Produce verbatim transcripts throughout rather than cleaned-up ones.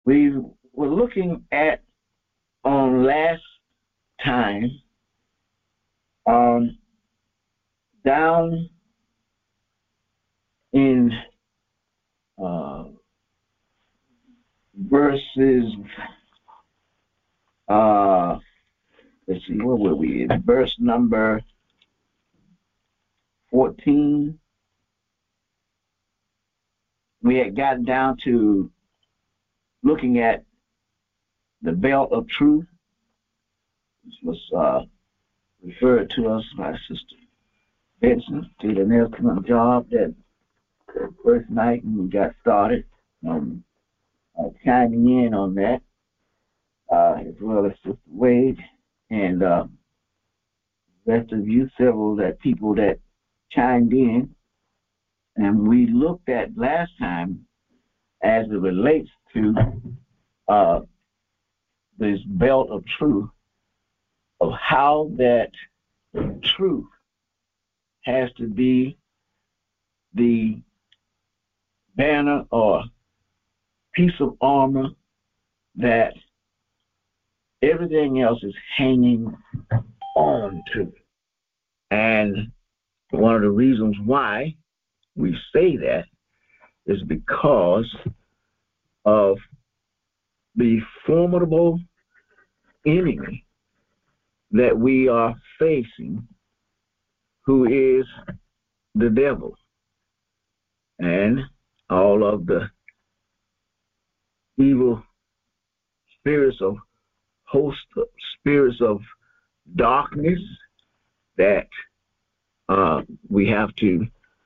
We were looking at on last time um, down in uh, verses, uh, let's see, where were we? In verse number fourteen, we had gotten down to looking at the belt of truth, which was uh, referred to us by Sister Benson. Did an excellent job that first night when we got started, um, uh, chiming in on that, uh, as well as Sister Wade and uh, the rest of you, several that people that chimed in. And we looked at last time as it relates to uh, this belt of truth, of how that truth has to be the banner or piece of armor that everything else is hanging on to. And one of the reasons why we say that is because of the formidable enemy that we are facing, who is the devil and all of the evil spirits of host spirits of darkness that uh, we have to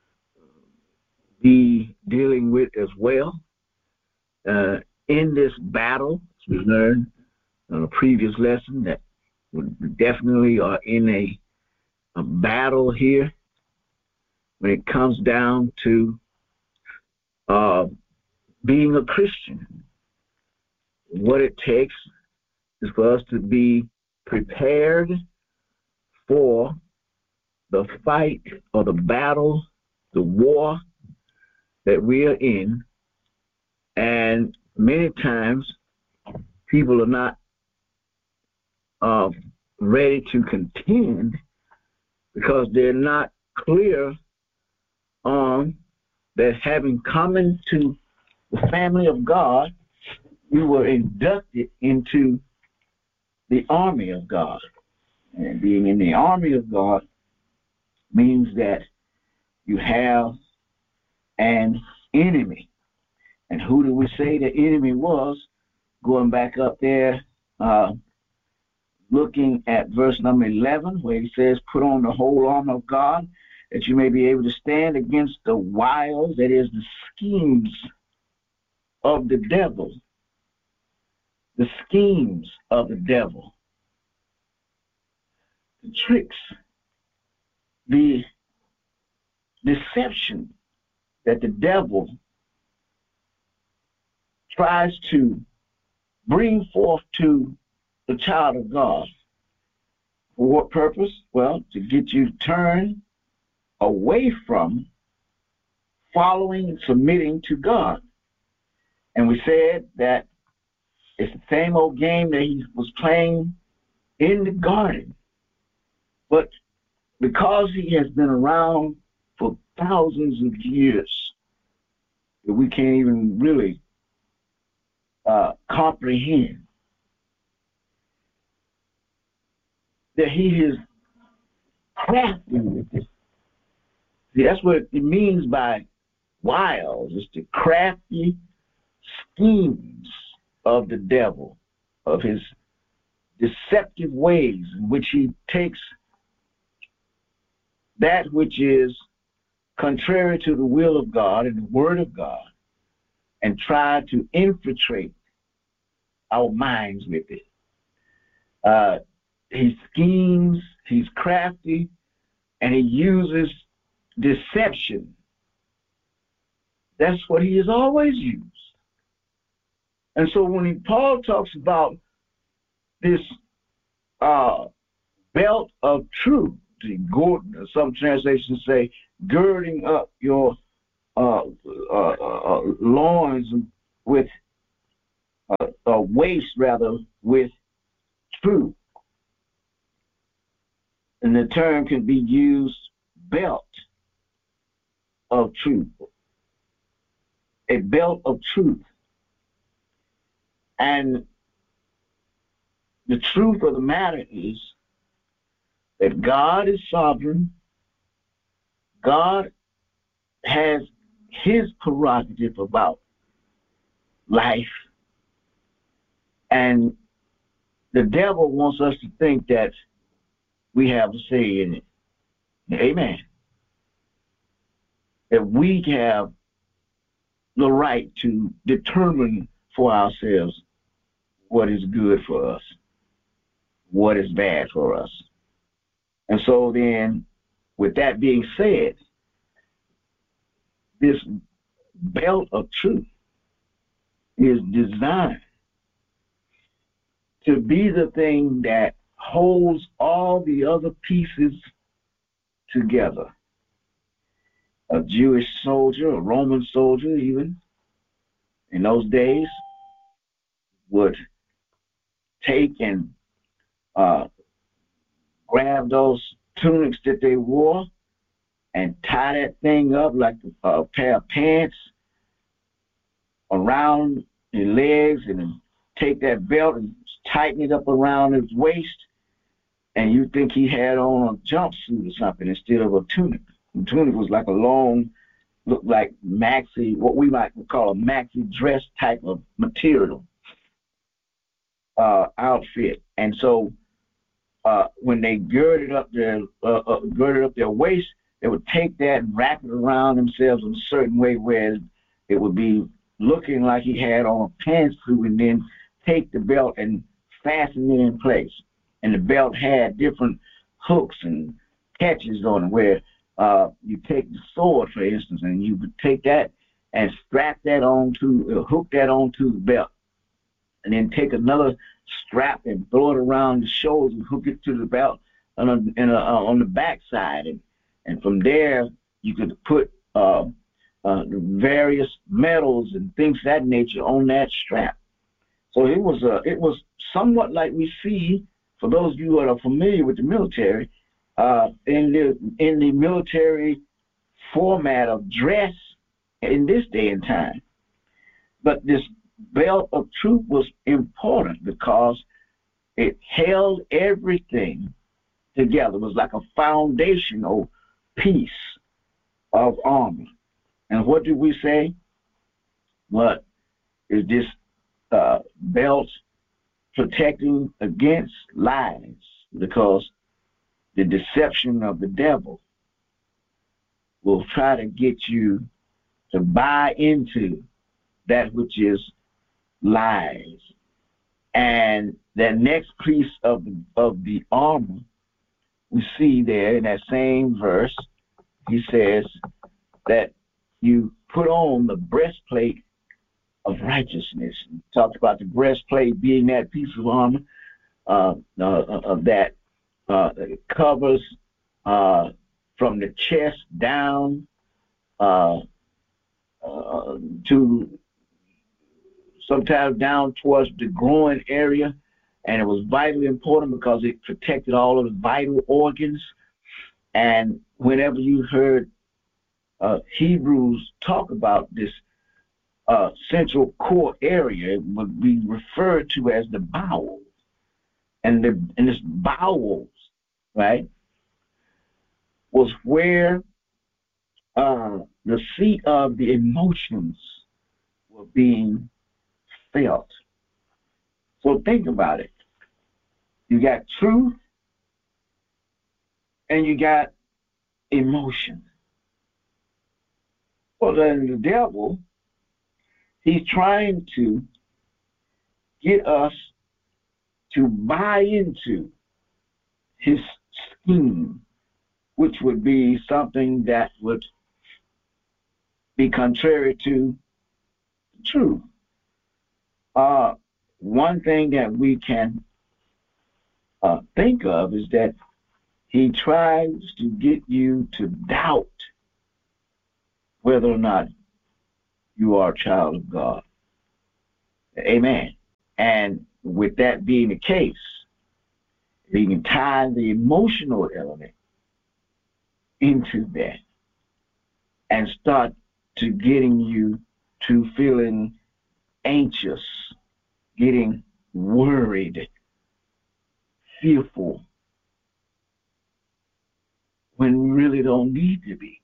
be dealing with as well. Uh, in this battle, as we learned in a previous lesson, that we definitely are in a, a battle here when it comes down to uh, being a Christian. What it takes is for us to be prepared for the fight or the battle, the war that we are in. And many times people are not uh, ready to contend because they're not clear on that having come into the family of God, you were inducted into the army of God. And being in the army of God means that you have an enemy. And who do we say the enemy was? Going back up there, uh, looking at verse number eleven, where he says, put on the whole armor of God, that you may be able to stand against the wiles, that is, the schemes of the devil. The schemes of the devil. The tricks, the deception that the devil tries to bring forth to the child of God. For what purpose? Well, to get you to turn away from following and submitting to God. And we said that it's the same old game that he was playing in the garden. But because he has been around for thousands of years, that we can't even really uh, comprehend, that he is crafty with it. See, that's what it means by wiles. It's the crafty schemes of the devil, of his deceptive ways in which he takes that which is contrary to the will of God and the word of God and try to infiltrate our minds with it. Uh, he schemes, he's crafty, and he uses deception. That's what he has always used. And so when he, Paul talks about this uh, belt of truth, the some translations say girding up your uh, uh, uh, loins with uh, uh, waste rather with truth. And the term can be used belt of truth, a belt of truth. And the truth of the matter is that God is sovereign. God has his prerogative about life. And the devil wants us to think that we have a say in it. Amen. That we have the right to determine for ourselves what is good for us, what is bad for us. And so then, with that being said, this belt of truth is designed to be the thing that holds all the other pieces together. A Jewish soldier, a Roman soldier even, in those days, would take and uh, grab those tunics that they wore and tie that thing up like a, a pair of pants around his legs, and then take that belt and tighten it up around his waist, and you think he had on a jumpsuit or something instead of a tunic. The tunic was like a long, looked like maxi, what we might call a maxi dress type of material uh, outfit. And so uh, when they girded up their uh, uh, girded up their waist, they would take that and wrap it around themselves in a certain way where it would be looking like he had on a pantsuit, and then take the belt and fasten it in place. And the belt had different hooks and catches on it, where uh, you take the sword, for instance, and you would take that and strap that onto, uh, hook that onto the belt, and then take another strap and throw it around the shoulders and hook it to the belt on, a, in a, uh, on the back side. And, and from there, you could put uh, uh, various metals and things of that nature on that strap. So it was uh, it was somewhat like we see, for those of you who are familiar with the military, uh, in the in the military format of dress in this day and time. But this belt of truth was important because it held everything together. It was like a foundational piece of armor. And what did we say? What is this uh, belt protecting against lies? Because the deception of the devil will try to get you to buy into that which is lies. And that next piece of the, of the armor, we see there in that same verse, he says that you put on the breastplate of righteousness. He talked about the breastplate being that piece of armor uh, uh, that uh, covers uh, from the chest down uh, uh, to sometimes down towards the groin area. And it was vitally important because it protected all of the vital organs. And whenever you heard uh, Hebrews talk about this uh, central core area, it would be referred to as the bowels. And, the, and this bowels, right, was where uh, the seat of the emotions were being felt. So think about it. You got truth and you got emotion. Well, then the devil, he's trying to get us to buy into his scheme, which would be something that would be contrary to the truth. Uh, one thing that we can uh, think of is that he tries to get you to doubt whether or not you are a child of God. Amen. And with that being the case, you can tie the emotional element into that and start to getting you to feeling anxious, getting worried, fearful, when we really don't need to be.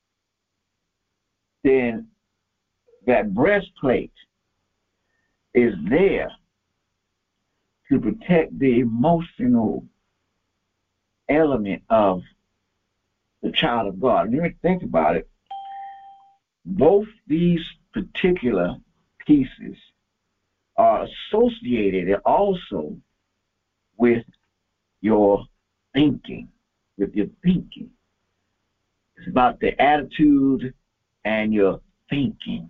Then that breastplate is there to protect the emotional element of the child of God. And when you think about it, both these particular pieces are associated also with your thinking, with your thinking. It's about the attitude and your thinking.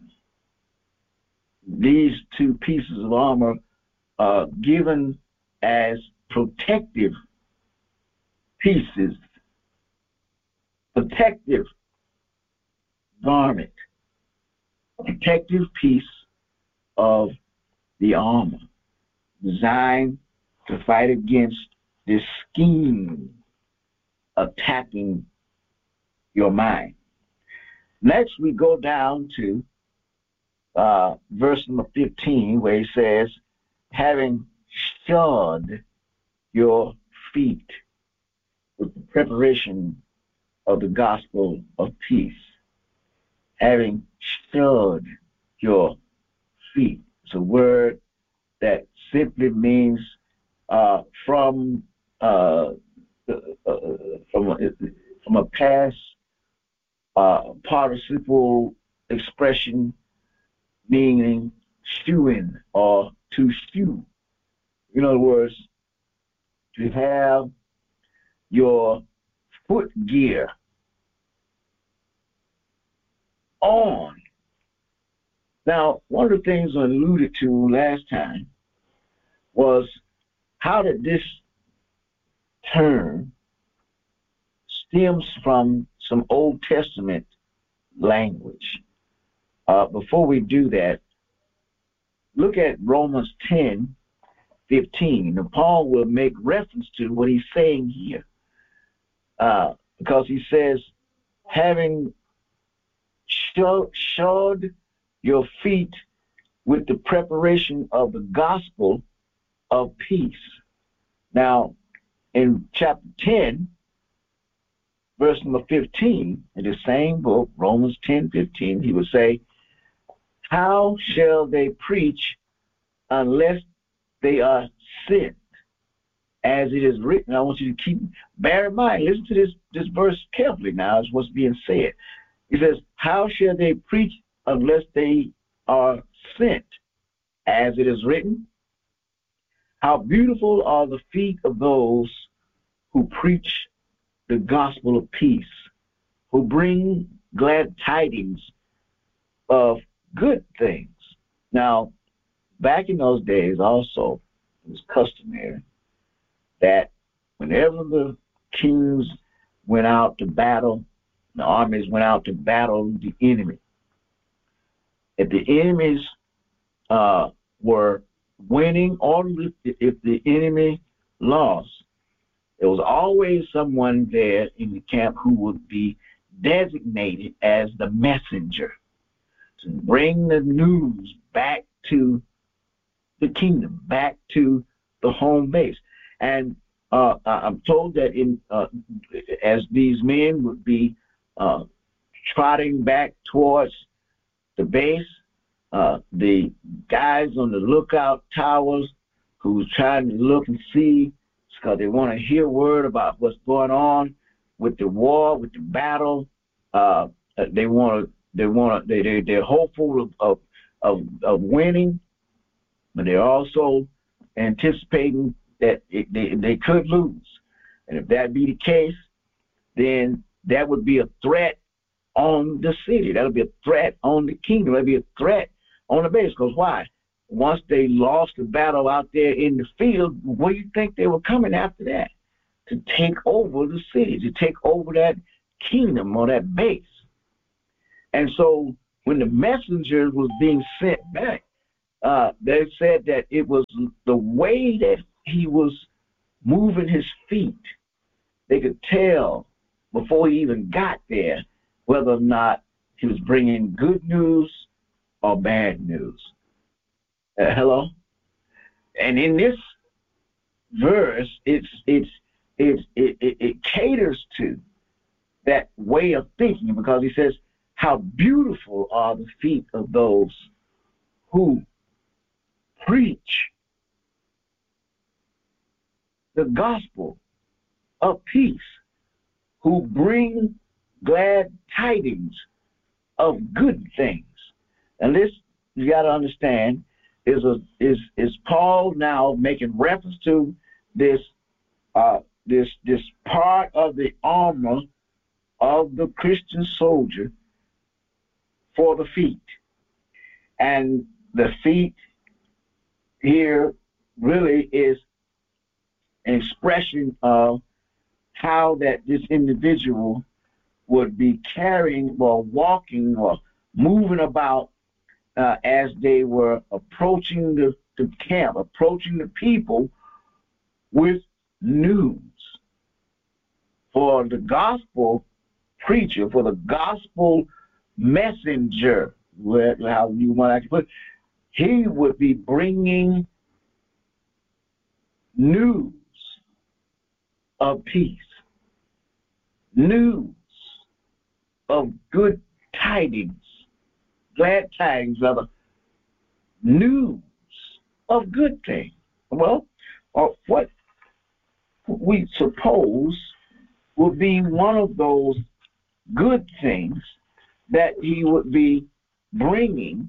These two pieces of armor are given as protective pieces, protective garment, a protective piece of the armor designed to fight against this scheme attacking your mind. Next, we go down to uh, verse number fifteen, where he says, having shod your feet with the preparation of the gospel of peace. Having shod your feet. It's a word that simply means uh, from uh, uh, from a, from a past uh, participle expression meaning shoeing or to shoe. In other words, to have your foot gear on. Now, one of the things I alluded to last time was, how did this term stems from some Old Testament language? Uh, before we do that, look at Romans ten fifteen. And Paul will make reference to what he's saying here, uh, because he says, having shod your feet with the preparation of the gospel of peace. Now, in chapter ten, verse number fifteen, in the same book, Romans ten fifteen, he would say, how shall they preach unless they are sent? As it is written. I want you to keep, bear in mind, listen to this, this verse carefully now, is what's being said. He says, how shall they preach unless they are sent? As it is written, how beautiful are the feet of those who preach the gospel of peace, who bring glad tidings of good things. Now, back in those days also, it was customary that whenever the kings went out to battle, the armies went out to battle the enemy, if the enemies uh, were winning or if the enemy lost, there was always someone there in the camp who would be designated as the messenger to bring the news back to the kingdom, back to the home base. And uh, I'm told that in uh, as these men would be uh, trotting back towards the base, uh, the guys on the lookout towers who's trying to look and see, because they want to hear word about what's going on with the war, with the battle. Uh, they want to, they want to, they, they, they're hopeful of, of, of, of winning, but they're also anticipating that it, they, they could lose. And if that be the case, then that would be a threat on the city. That would be a threat on the kingdom. That would be a threat on the base. Because why? Once they lost the battle out there in the field, what do you think they were coming after that? To take over the city, to take over that kingdom or that base. And so when the messenger was being sent back, uh, they said that it was the way that he was moving his feet. They could tell before he even got there whether or not he was bringing good news or bad news. Uh, hello? And in this verse, it's it's it's it, it, it caters to that way of thinking, because he says, how beautiful are the feet of those who preach the gospel of peace, who bring glad tidings of good things. And this, you got to understand, is a is is Paul now making reference to this uh, this this part of the armor of the Christian soldier for the feet. And the feet here really is an expression of how that this individual would be carrying or walking or moving about uh, as they were approaching the, the camp, approaching the people with news. For the gospel preacher, for the gospel messenger, how you want to put it, he would be bringing news of peace, news of good tidings, glad tidings, rather, news of good things. Well, uh, what we suppose would be one of those good things that he would be bringing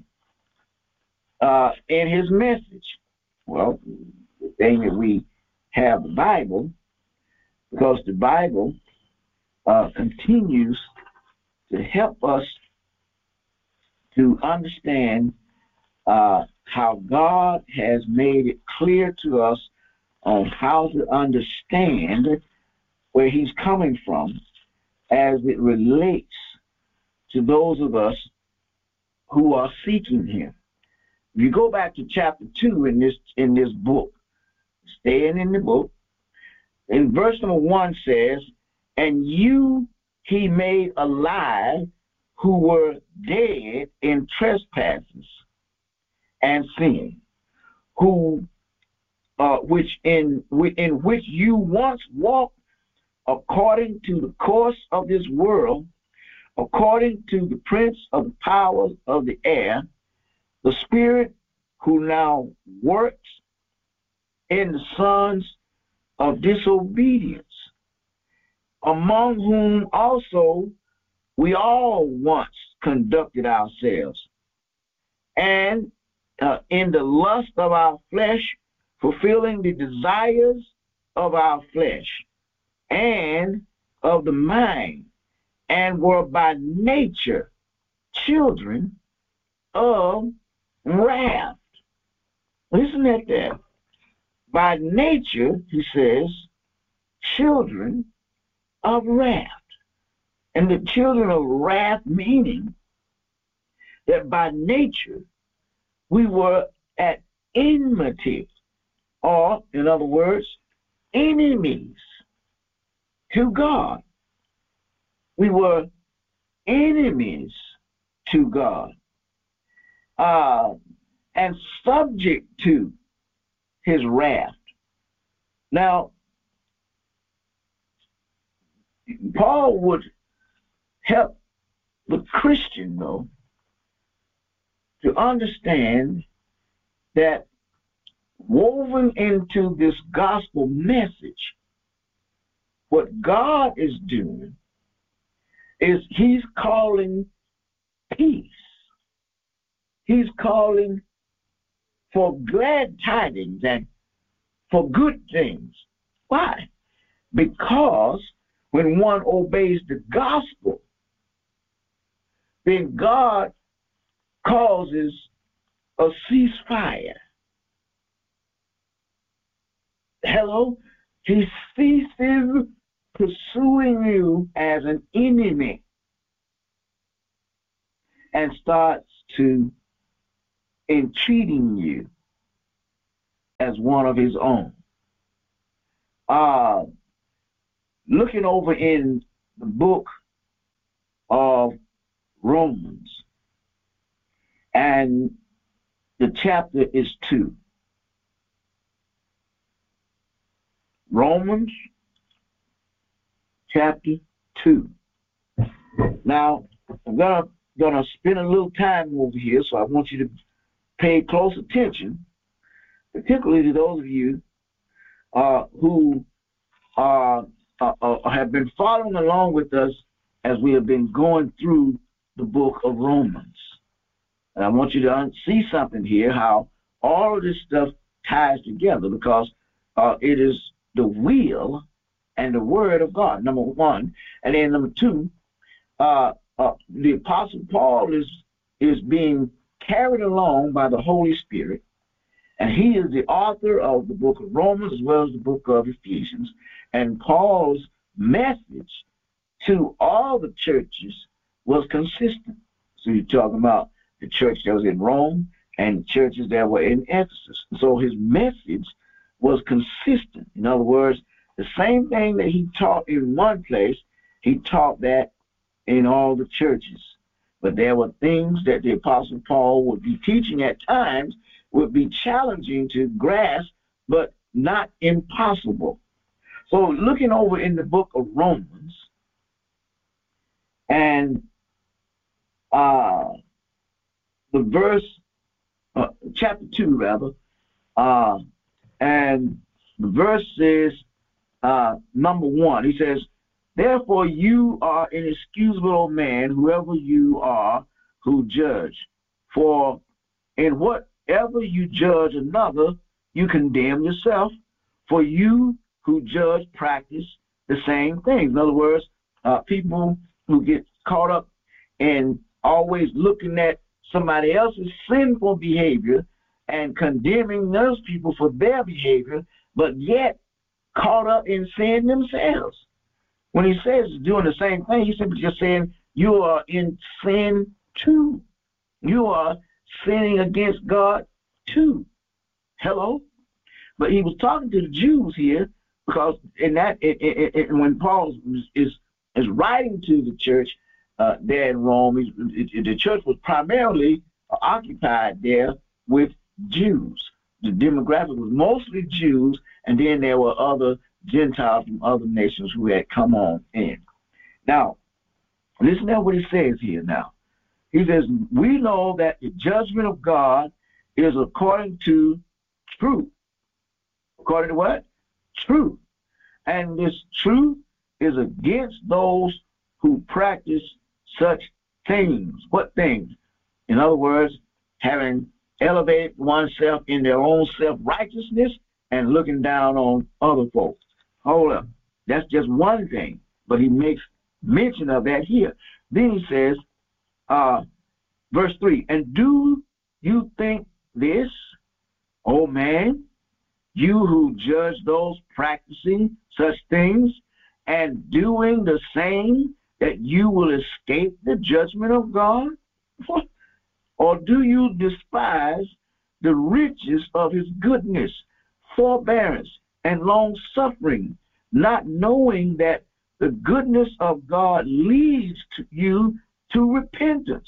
uh, in his message. Well, the thing that we have the Bible, because the Bible uh, continues to help us to understand uh, how God has made it clear to us on how to understand where he's coming from as it relates to those of us who are seeking him. If you go back to chapter two in this in this book, staying in the book, in verse number one says, and you he made alive who were dead in trespasses and sin, who uh, which in in which you once walked according to the course of this world, according to the prince of the power of the air, the spirit who now works in the sons of disobedience, among whom also we all once conducted ourselves, and uh, in the lust of our flesh, fulfilling the desires of our flesh and of the mind, and were by nature children of wrath. Listen at that. By nature, he says, children of wrath. And the children of wrath meaning that by nature we were at enmity, or, in other words, enemies to God. We were enemies to God, uh, and subject to his wrath. Now, Paul would help the Christian, though, to understand that woven into this gospel message, what God is doing is he's calling peace. He's calling for glad tidings and for good things. Why? Because when one obeys the gospel, then God causes a ceasefire. Hello? He ceases pursuing you as an enemy and starts to in treating you as one of his own. Uh, looking over in the book of Romans, and the chapter is two. Romans chapter two. Now, I'm gonna gonna spend a little time over here, so I want you to pay close attention, particularly to those of you uh, who uh, uh, uh, have been following along with us as we have been going through the book of Romans. And I want you to see something here, how all of this stuff ties together, because uh, it is the will and the word of God, number one. And then number two, uh, uh, the Apostle Paul is, is being carried along by the Holy Spirit, and he is the author of the book of Romans as well as the book of Ephesians. And Paul's message to all the churches was consistent. So you're talking about the church that was in Rome and churches that were in Ephesus. So his message was consistent. In other words, the same thing that he taught in one place, he taught that in all the churches. But there were things that the Apostle Paul would be teaching at times would be challenging to grasp, but not impossible. So looking over in the book of Romans, and uh, the verse, uh, chapter two rather, uh, and the verse is uh, number one. He says, "Therefore you are an inexcusable old man, whoever you are who judge. For in whatever you judge another, you condemn yourself. For you who judge practice the same things." In other words, uh, people who get caught up in always looking at somebody else's sinful behavior and condemning those people for their behavior, but yet caught up in sin themselves. When he says doing the same thing, he's simply just saying you are in sin too. You are sinning against God too. Hello? But he was talking to the Jews here, because in that, it, it, it, when Paul is, is is writing to the church uh, there in Rome, it, it, the church was primarily occupied there with Jews. The demographic was mostly Jews, and then there were other Gentiles from other nations who had come on in. Now, listen to what he says here now. He says, "We know that the judgment of God is according to truth." According to what? Truth. And this truth is against those who practice such things. What things? In other words, having elevated oneself in their own self-righteousness and looking down on other folks. Hold up. That's just one thing, but he makes mention of that here. Then he says, uh, verse three, "And do you think this, O man, you who judge those practicing such things and doing the same, that you will escape the judgment of God? Or do you despise the riches of his goodness, forbearance, and long-suffering, not knowing that the goodness of God leads to you to repentance?"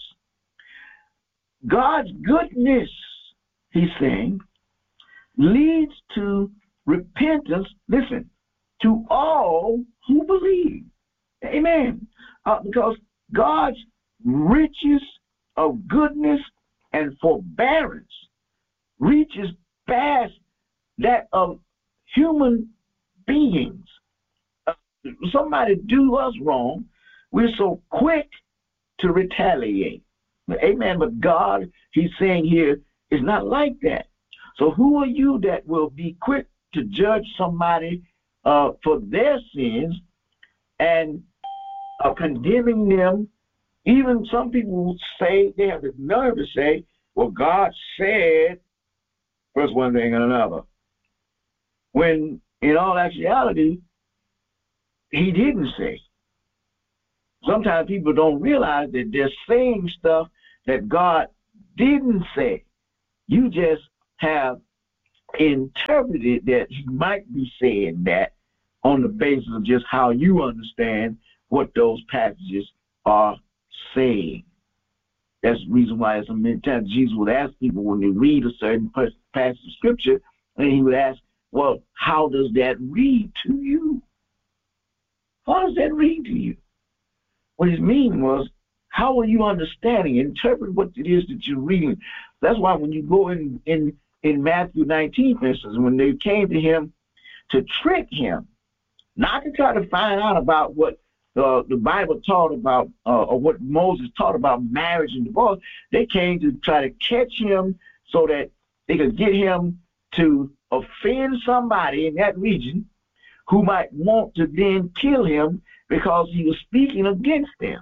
God's goodness, he's saying, leads to repentance, listen, to all who believe. Amen. Uh, because God's riches of goodness and forbearance reaches past that of human beings. Uh, somebody do us wrong, we're so quick to retaliate. Amen. But God, he's saying here, is not like that. So who are you that will be quick to judge somebody uh, for their sins and uh, condemning them? Even some people say, they have the nerve to say, well, God said first one thing and another. When in all actuality, he didn't say. Sometimes people don't realize that they're saying stuff that God didn't say. You just have interpreted that he might be saying that on the basis of just how you understand what those passages are saying. That's the reason why so many times Jesus would ask people when they read a certain passage of scripture, and he would ask, well, how does that read to you? How does that read to you? What his meaning was, how are you understanding, interpret what it is that you're reading? That's why when you go in, in, in Matthew nineteen, for instance, when they came to him to trick him, not to try to find out about what uh, the Bible taught about uh, or what Moses taught about marriage and divorce, they came to try to catch him so that they could get him to offend somebody in that region who might want to then kill him because he was speaking against them.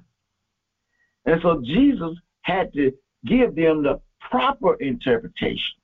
And so Jesus had to give them the proper interpretation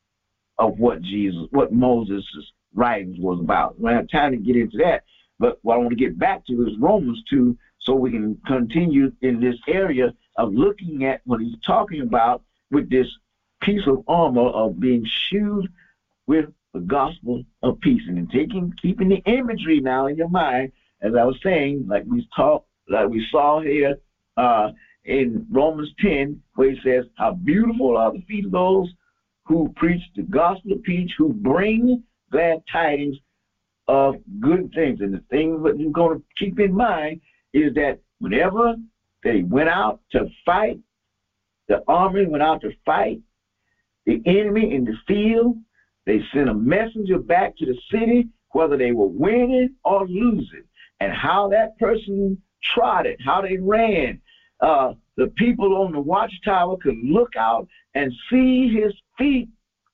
of what Jesus, what Moses' writings was about. We don't have time to get into that, but what I want to get back to is Romans two, so we can continue in this area of looking at what he's talking about with this piece of armor of being shoed with the gospel of peace, and then taking, keeping the imagery now in your mind, as I was saying, like we talked, like we saw here uh, in Romans ten, where he says, "How beautiful are the feet of those who preach the gospel of peace, who bring glad tidings of good things." And the thing that you're going to keep in mind is that whenever they went out to fight, the army went out to fight the enemy in the field, they sent a messenger back to the city, whether they were winning or losing, and how that person trotted, how they ran. Uh, the people on the watchtower could look out and see his feet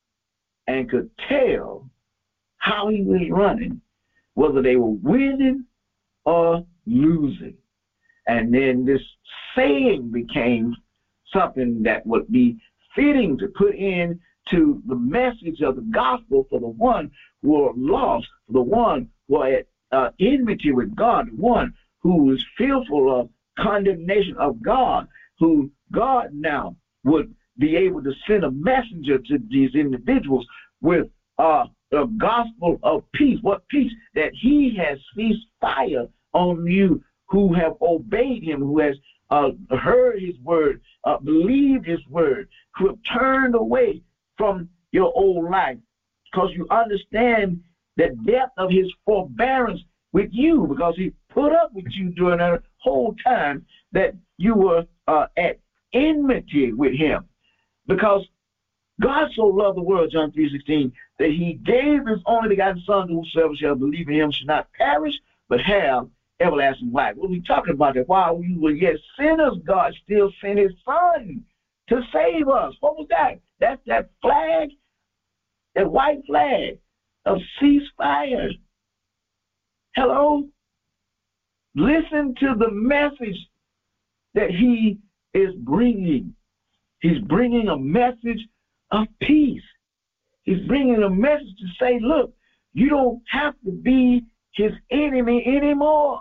and could tell how he was running, whether they were winning or losing. And then this saying became something that would be fitting to put in to the message of the gospel for the one who are lost, for the one who are at uh, enmity with God, the one who is fearful of condemnation of God, who God now would be able to send a messenger to these individuals with uh, a gospel of peace. What peace? That he has ceased fire on you who have obeyed him, who has uh, heard his word, uh, believed his word, who have turned away from your old life, because you understand the depth of his forbearance with you, because he put up with you during that whole time that you were uh, at enmity with him. Because God so loved the world, John three sixteen, that he gave his only begotten Son, whosoever shall believe in him shall not perish, but have everlasting life. We'll be talking about that. While we were yet sinners, God still sent his Son to save us. What was that? That's that flag, that white flag of ceasefire. Hello? Listen to the message that he is bringing. He's bringing a message of peace. He's bringing a message to say, look, you don't have to be his enemy anymore.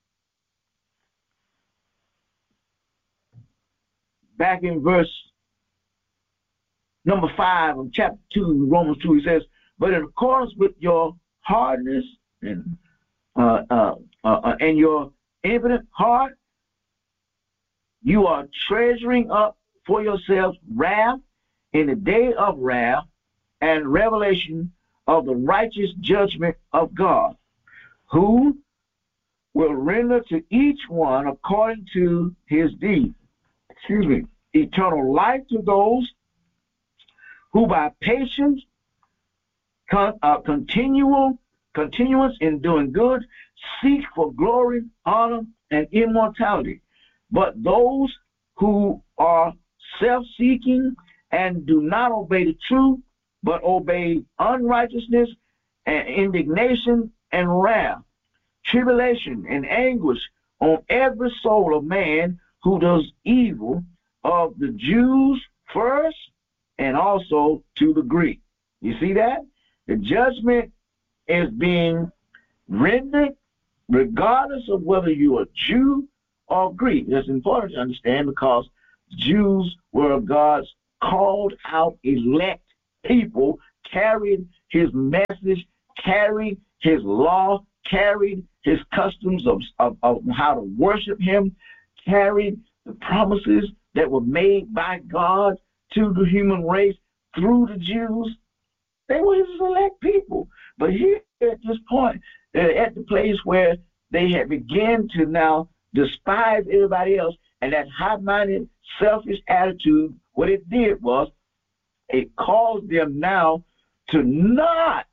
Back in verse number five of chapter two, Romans two, he says, "But in accordance with your hardness and uh, uh, uh, and your impotent heart, you are treasuring up for yourselves wrath in the day of wrath and revelation of the righteous judgment of God, who will render to each one according to his deed." Excuse me, eternal life to those who by patience, con, uh, continual continuance in doing good, seek for glory, honor, and immortality. But those who are self-seeking and do not obey the truth, but obey unrighteousness and indignation and wrath, tribulation and anguish on every soul of man who does evil, of the Jews first and also to the Greek. You see that? The judgment is being rendered regardless of whether you're a Jew or Greek. That's important to understand, because Jews were God's called out elect people, carried his message, carried his law, carried his customs of, of, of how to worship him, carried the promises that were made by God to the human race through the Jews. They were his elect people. But here at this point, they're at the place where they had begun to now despise everybody else, and that high-minded, selfish attitude, what it did was it caused them now to not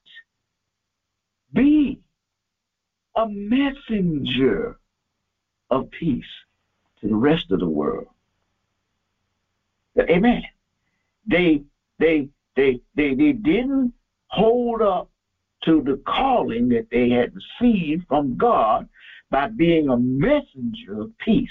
be a messenger of peace to the rest of the world. Amen. They they they they they didn't hold up to the calling that they had received from God by being a messenger of peace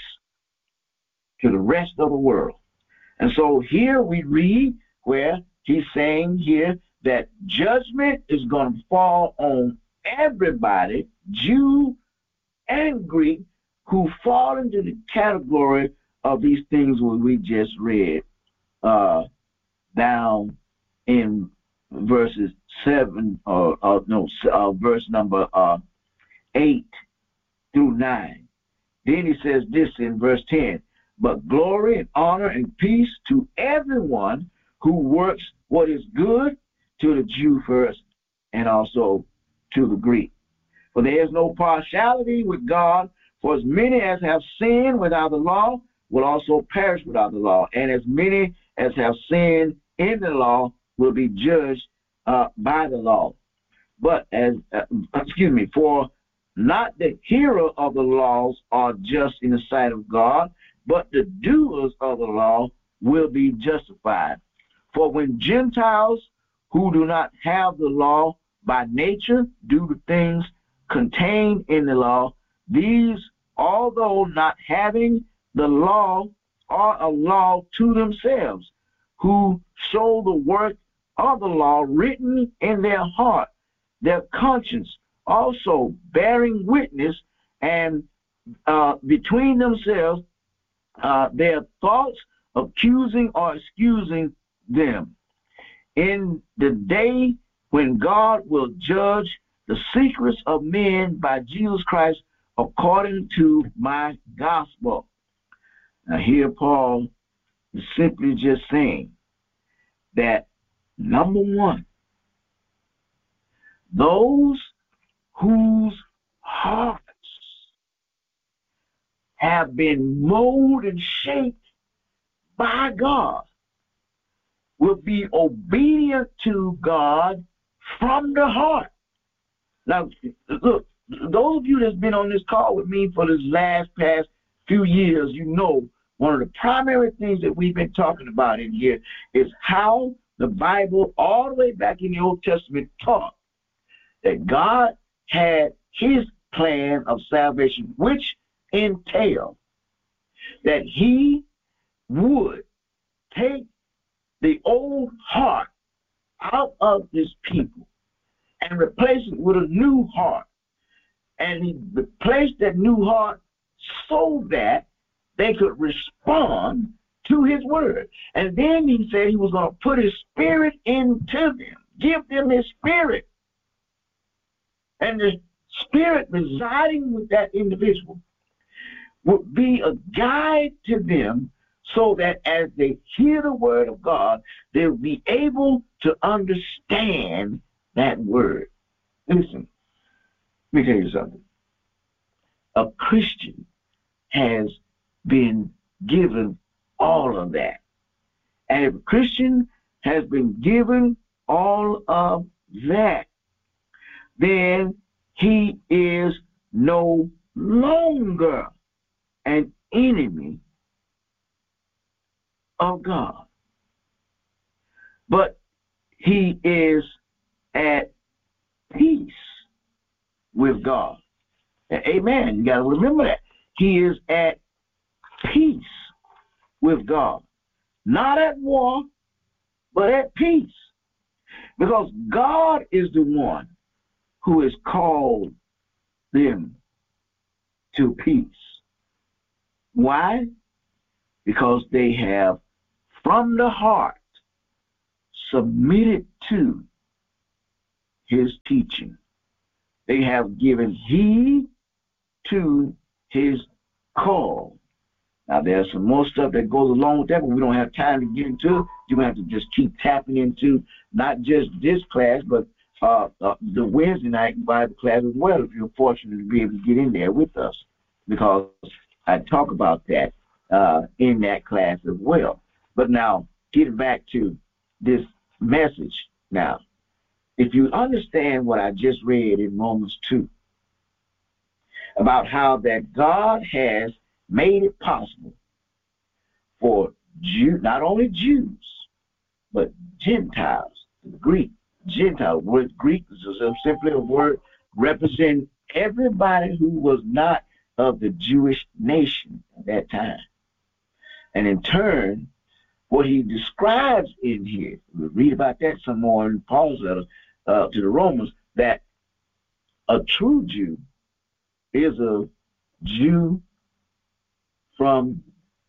to the rest of the world. And so here we read where he's saying here that judgment is going to fall on everybody, Jew and Greek, who fall into the category of these things what we just read uh, down in verses seven, or uh, uh, no, uh, verse number uh, eight through nine. Then he says this in verse ten, but glory and honor and peace to everyone who works what is good, to the Jew first, and also to the Greek. For there is no partiality with God, for as many as have sinned without the law will also perish without the law, and as many as have sinned in the law will be judged uh, by the law. But as, uh, excuse me, for not the hearer of the laws are just in the sight of God, but the doers of the law will be justified. For when Gentiles who do not have the law by nature do the things contained in the law, these, although not having the law, are a law to themselves, who show the work of the law written in their heart, their conscience also bearing witness, and uh, between themselves uh, their thoughts accusing or excusing them. In the day when God will judge the secrets of men by Jesus Christ according to my gospel. Now here Paul is simply just saying that, number one, those whose hearts have been molded and shaped by God will be obedient to God from the heart. Now, look, those of you that's been on this call with me for this last past few years, you know one of the primary things that we've been talking about in here is how the Bible, all the way back in the Old Testament, taught that God had his plan of salvation, which entailed that he would take the old heart out of his people and replace it with a new heart. And he replaced that new heart so that they could respond to his word. And then he said he was going to put his spirit into them, give them his spirit. And the spirit residing with that individual would be a guide to them, so that as they hear the word of God, they'll be able to understand that word. Listen, let me tell you something. A Christian has been given all of that. And if a Christian has been given all of that, then he is no longer an enemy of God, but he is at peace with God. Amen. You got to remember that. He is at peace with God. Not at war, but at peace. Because God is the one who has called them to peace. Why? Because they have from the heart submitted to his teaching. They have given heed to his call. Now, there's some more stuff that goes along with that, but we don't have time to get into. You're going to have to just keep tapping into not just this class, but uh, uh, the Wednesday night Bible class as well, if you're fortunate to be able to get in there with us, because I talk about that uh, in that class as well. But now, getting back to this message now, if you understand what I just read in Romans two, about how that God has made it possible for Jew, not only Jews, but Gentiles, Greek, Gentile. The word Greek is simply a word representing everybody who was not of the Jewish nation at that time. And in turn, what he describes in here, we'll read about that some more in Paul's letter uh, to the Romans, that a true Jew is a Jew from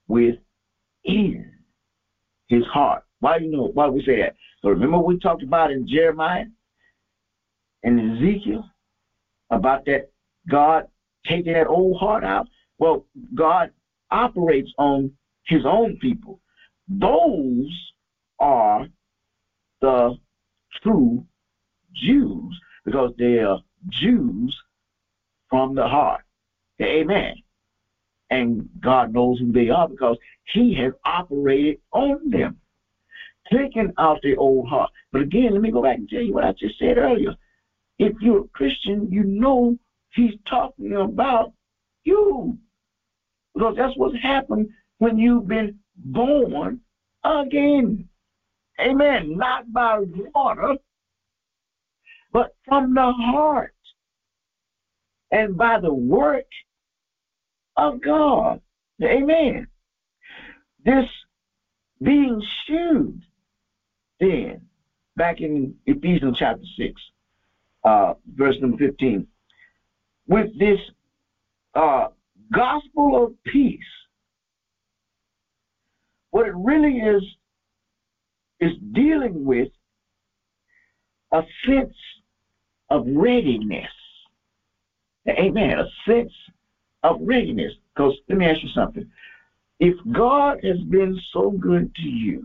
within his heart. Why do you know? Why do we say that? So remember we talked about in Jeremiah and Ezekiel about that God taking that old heart out? Well, God operates on his own people. Those are the true Jews, because they are Jews from the heart. Amen. And God knows who they are because he has operated on them, taking out the old heart. But again, let me go back and tell you what I just said earlier. If you're a Christian, you know he's talking about you, because that's what's happened when you've been born again. Amen. Not by water, but from the heart and by the work of God. Amen. This being shewed then, back in Ephesians chapter six, uh, verse number fifteen, with this uh, gospel of peace, what it really is, is dealing with a sense of readiness. Amen. A sense of readiness. Because let me ask you something. If God has been so good to you,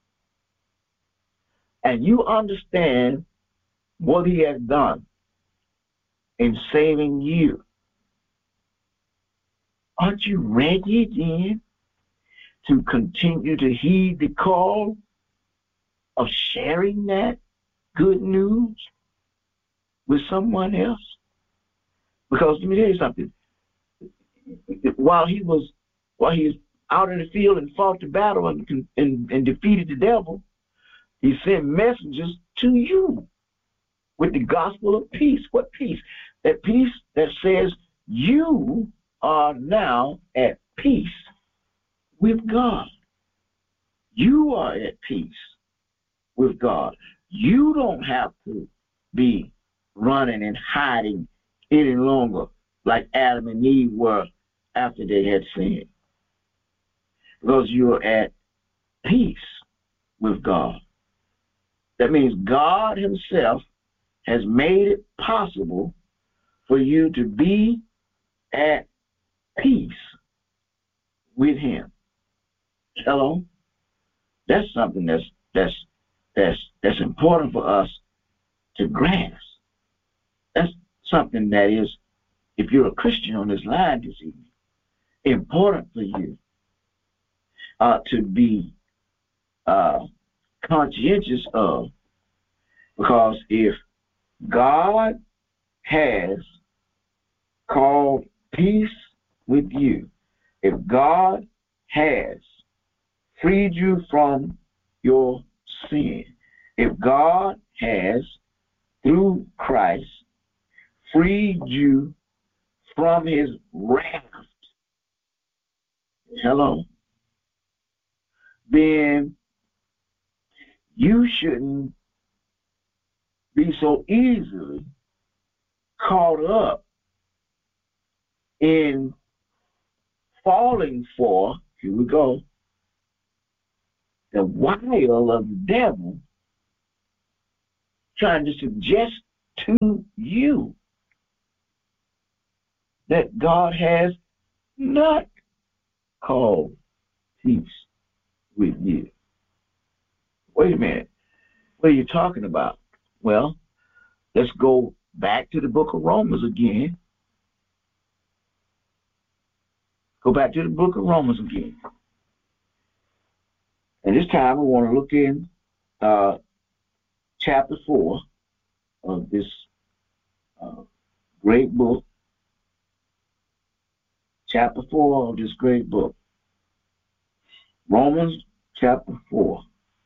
and you understand what he has done in saving you, aren't you ready then to continue to heed the call of sharing that good news with someone else? Because let me tell you something. While he was, while he was out in the field and fought the battle and, and, and defeated the devil, he sent messengers to you with the gospel of peace. What peace? That peace that says you are now at peace with God. You are at peace with God. You don't have to be running and hiding any longer like Adam and Eve were after they had sinned, because you're at peace with God. That means God himself has made it possible for you to be at peace with him. Hello? That's something that's that's that's that's important for us to grasp. That's something that is, if you're a Christian on this line this evening, important for you uh, to be uh, conscientious of, because if God has called peace with you, if God has freed you from your sin, if God has, through Christ, freed you from his wrath, hello, then you shouldn't be so easily caught up in falling for, here we go, the wile of the devil trying to suggest to you that God has not called peace with you. Wait a minute. What are you talking about? Well, let's go back to the book of Romans again. Go back to the book of Romans again. And this time we want to look in uh, chapter four of this uh, great book. Chapter four of this great book. Romans chapter four.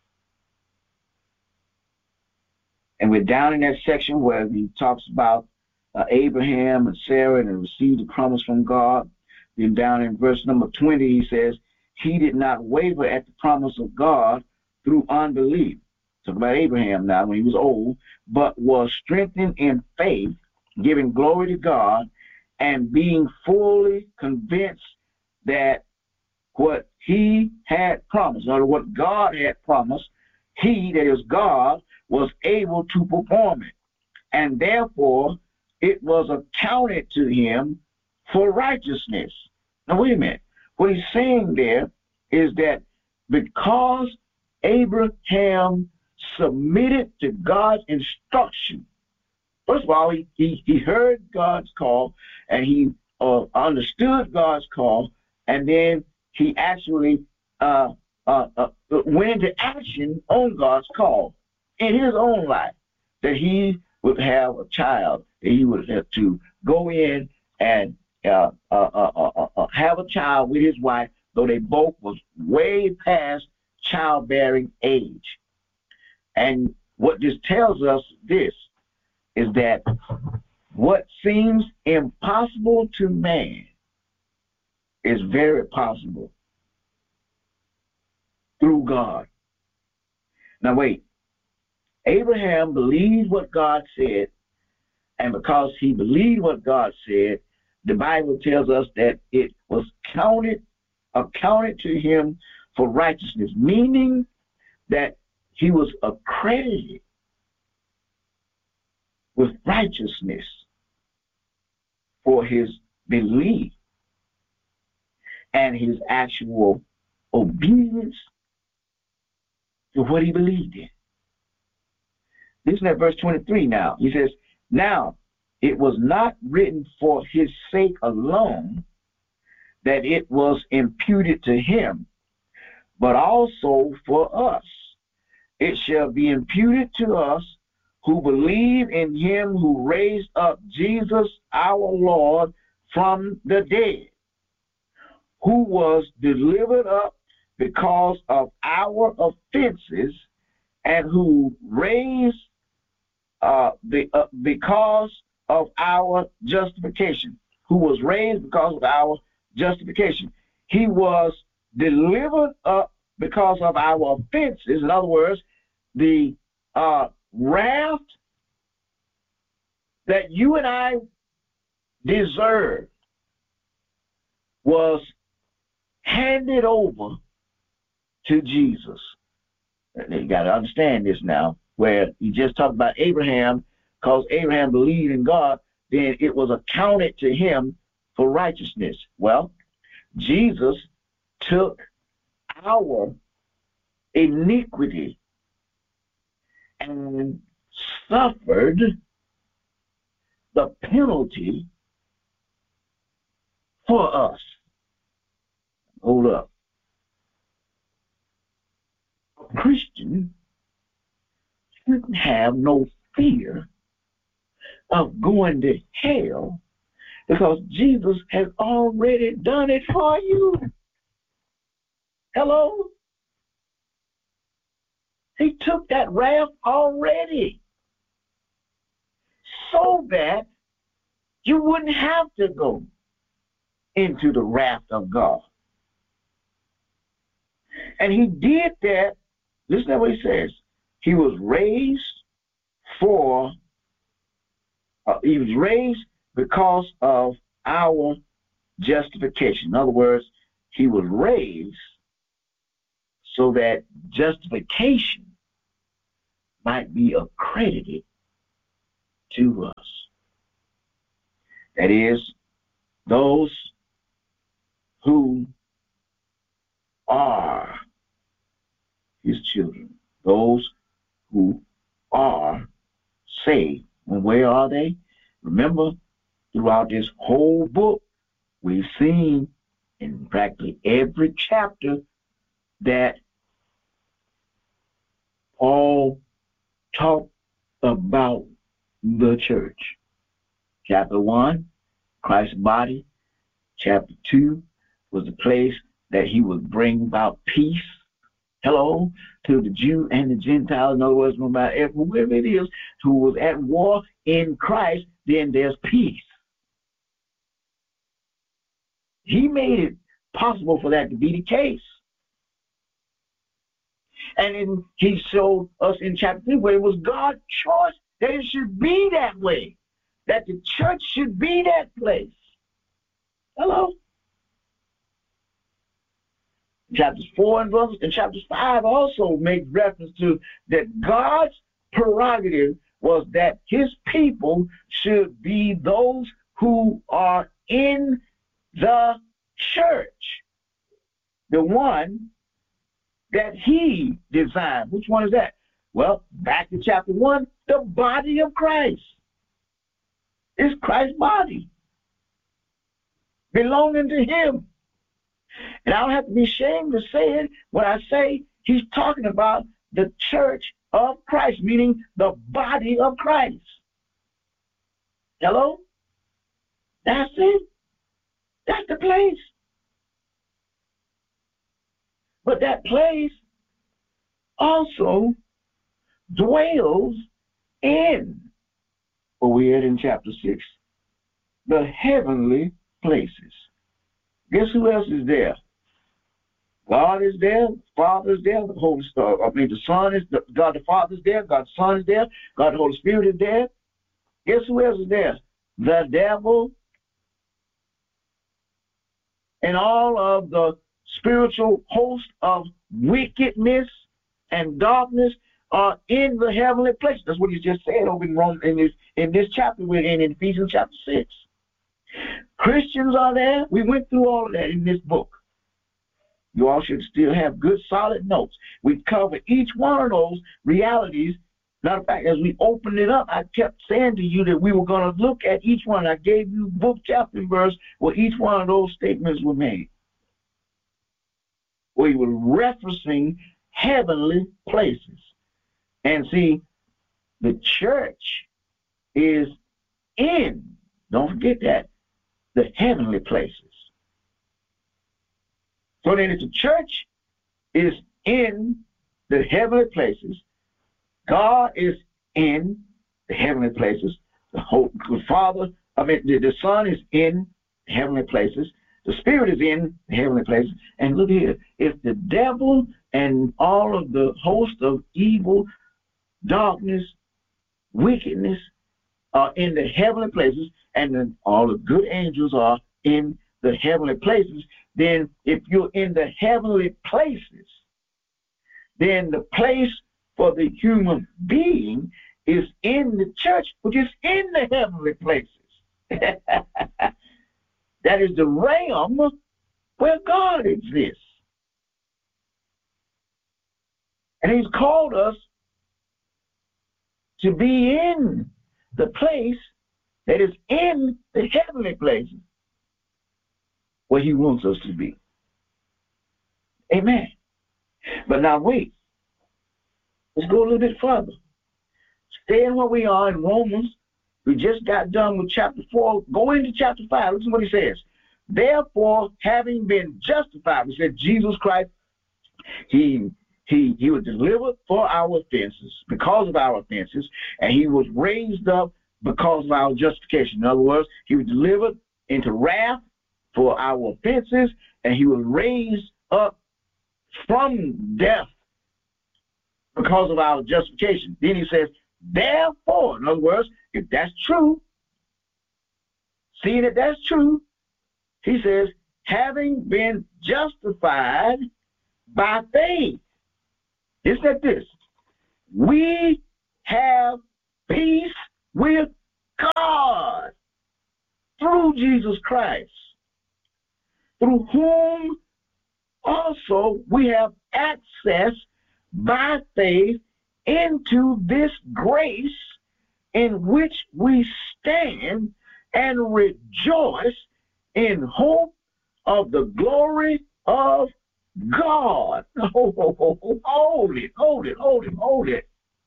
And we're down in that section where he talks about uh, Abraham and Sarah and received the promise from God. Then down in verse number twenty, he says, he did not waver at the promise of God through unbelief. Talk about Abraham now when he was old, but was strengthened in faith, giving glory to God, and being fully convinced that what he had promised, or what God had promised, he, that is God, was able to perform it. And therefore, it was accounted to him for righteousness. Now, wait a minute. What he's saying there is that because Abraham submitted to God's instruction, first of all, he, he, he heard God's call, and he uh, understood God's call, and then he actually uh, uh, uh, went into action on God's call in his own life, that he would have a child, that he would have to go in and uh, uh, uh, uh, uh, have a child with his wife, though they both was way past childbearing age. And what this tells us this is that what seems impossible to man is very possible through God. Now wait, Abraham believed what God said, and because he believed what God said, the Bible tells us that it was counted, accounted to him for righteousness, meaning that he was accredited with righteousness for his belief and his actual obedience to what he believed in. Listen at verse twenty-three now. He says, now it was not written for his sake alone that it was imputed to him, but also for us. It shall be imputed to us who believe in him who raised up Jesus our Lord from the dead, who was delivered up because of our offenses, and who raised uh, the, uh, because of our justification, who was raised because of our justification. He was delivered up because of our offenses. In other words, the uh, wrath that you and I deserve was handed over to Jesus. And you got to understand this now, where you just talked about Abraham, because Abraham believed in God, then it was accounted to him for righteousness. Well, Jesus took our iniquity and suffered the penalty for us. Hold up. A Christian shouldn't have no fear of going to hell because Jesus has already done it for you. Hello? He took that wrath already so that you wouldn't have to go into the wrath of God. And he did that. Listen to what he says. He was raised for, uh, he was raised because of our justification. In other words, he was raised so that justification might be accredited to us. That is, those who are his children, those who are saved. And where are they? Remember, throughout this whole book, we've seen in practically every chapter that Paul talked about the church. Chapter one, Christ's body. Chapter two was the place that he would bring about peace. Hello, to the Jew and the Gentile. In other words, no matter whoever it is who was at war in Christ, then there's peace. He made it possible for that to be the case. And then he showed us in chapter three where it was God's choice that it should be that way, that the church should be that place. Hello? Chapters four and verses and chapters five also make reference to that God's prerogative was that his people should be those who are in the church, the one that he designed. Which one is that? Well, back to chapter one, the body of Christ. It's Christ's body, belonging to him. And I don't have to be ashamed to say it when I say he's talking about the church of Christ, meaning the body of Christ. Hello? That's it. That's the place. But that place also dwells in, what we had in chapter six, the heavenly places. Guess who else is there? God is there, the Father is there, the Holy Spirit. I mean, the Son is, the, God the Father is there, God the Son is there, God the Holy Spirit is there. Guess who else is there? The devil and all of the spiritual host of wickedness and darkness are in the heavenly place. That's what he just said over in Rome, in this in this chapter we're in, in Ephesians chapter six. Christians are there. We went through all of that in this book. You all should still have good, solid notes. We cover each one of those realities. Matter of fact, as we opened it up, I kept saying to you that we were going to look at each one. I gave you book, chapter, and verse where each one of those statements were made. We were referencing heavenly places. And see, the church is in, don't forget that, the heavenly places. So then if the church is in the heavenly places, God is in the heavenly places. The whole, the Father, I mean, the, the Son is in the heavenly places. The Spirit is in the heavenly places. And look here, if the devil and all of the host of evil, darkness, wickedness are in the heavenly places, and then all the good angels are in the heavenly places, then if you're in the heavenly places, then the place for the human being is in the church, which is in the heavenly places. That is the realm where God exists. And he's called us to be in the place that is in the heavenly places where he wants us to be. Amen. But now wait. Let's go a little bit further. Staying where we are in Romans, we just got done with chapter four. Go into chapter five. Listen to what he says. Therefore, having been justified, we said Jesus Christ, he He, he was delivered for our offenses, because of our offenses, and he was raised up because of our justification. In other words, he was delivered into wrath for our offenses, and he was raised up from death because of our justification. Then he says, therefore, in other words, if that's true, seeing that that's true, he says, having been justified by faith. Isn't that this? We have peace with God through Jesus Christ, through whom also we have access by faith into this grace in which we stand and rejoice in hope of the glory of God. Oh, oh, oh, oh, hold it, hold it, hold it, hold it.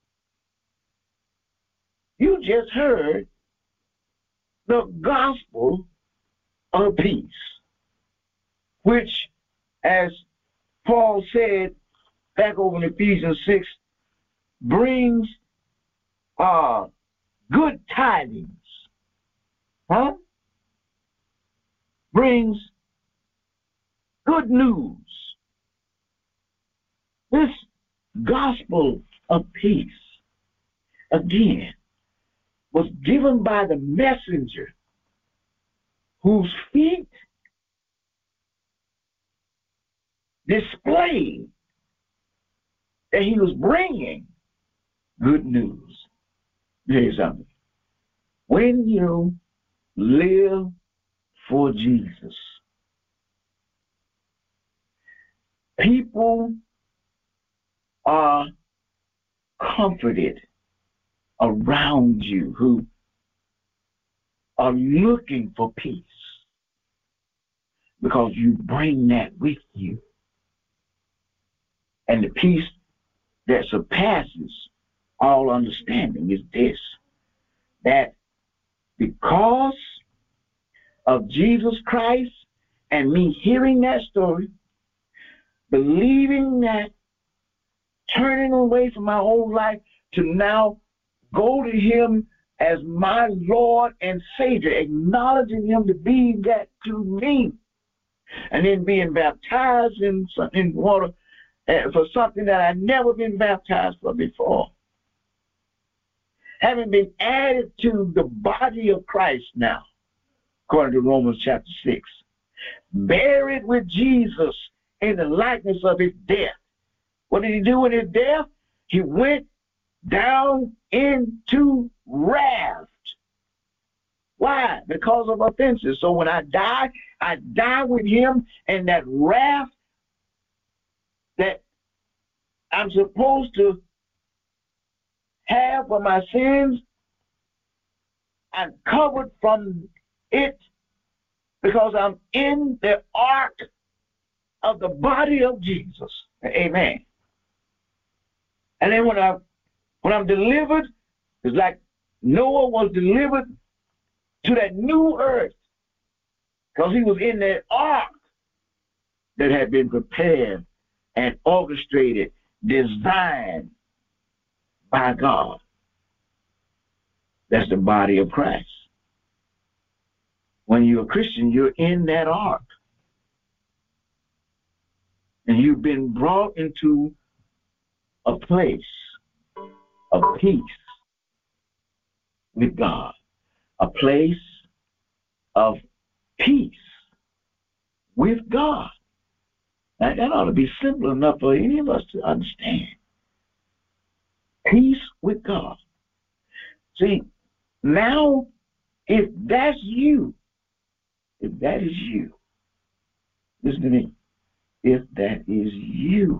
You just heard the gospel of peace, which, as Paul said back over in Ephesians six, brings uh, good tidings, huh? Brings good news. This gospel of peace, again, was given by the messenger whose feet displayed that he was bringing good news. Here's something. When you live for Jesus, people are comforted around you who are looking for peace because you bring that with you. And the peace that surpasses all understanding is this, that because of Jesus Christ and me hearing that story, believing that, turning away from my old life to now go to him as my Lord and Savior, acknowledging him to be that to me, and then being baptized in, in water for something that I'd never been baptized for before. Having been added to the body of Christ now, according to Romans chapter six, buried with Jesus in the likeness of his death. What did he do in his death? He went down into wrath. Why? Because of offenses. So when I die, I die with him, and that wrath that I'm supposed to have for my sins, I'm covered from it because I'm in the ark of the body of Jesus. Amen. And then when I when I'm delivered, it's like Noah was delivered to that new earth because he was in that ark that had been prepared and orchestrated, designed by God. That's the body of Christ. When you're a Christian, you're in that ark. And you've been brought into a place of peace with God, a place of peace with God. Now, that ought to be simple enough for any of us to understand. Peace with God. See, now, if that's you, if that is you, listen to me, if that is you,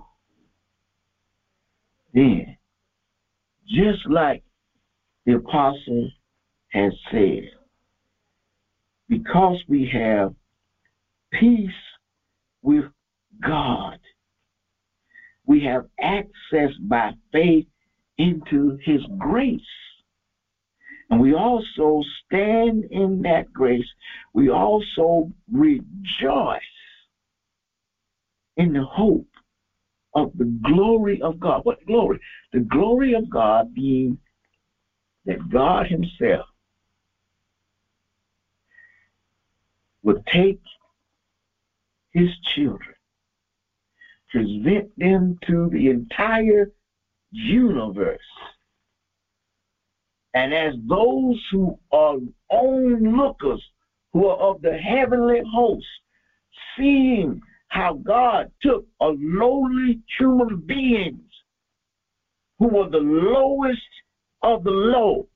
then just like the apostle has said, because we have peace with God, we have access by faith into his grace. And we also stand in that grace. We also rejoice in the hope of the glory of God. What glory? The glory of God being that God himself would take his children, present them to the entire universe, and as those who are onlookers, who are of the heavenly host, seeing how God took a lowly human beings who were the lowest of the Lord.